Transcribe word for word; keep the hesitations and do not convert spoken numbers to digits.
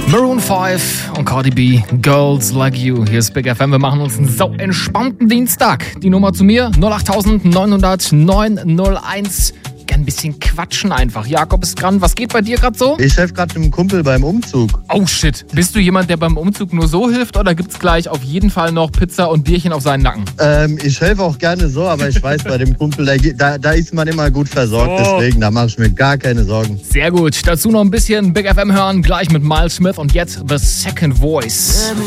Maroon fünf und Cardi B, Girls Like You. Hier ist Big F M, wir machen uns einen sau entspannten Dienstag. Die Nummer zu mir, null acht neun null null neun null eins. Gern ein bisschen quatschen einfach. Jakob ist dran, was geht bei dir gerade so? Ich helfe gerade einem Kumpel beim Umzug. Oh shit, bist du jemand, der beim Umzug nur so hilft oder gibt's gleich auf jeden Fall noch Pizza und Bierchen auf seinen Nacken? Ähm, ich helfe auch gerne so, aber ich weiß, bei dem Kumpel, da, da, da ist man immer gut versorgt, Oh. deswegen, da mache ich mir gar keine Sorgen. Sehr gut, dazu noch ein bisschen Big F M hören, gleich mit Miles Smith und jetzt The Second Voice.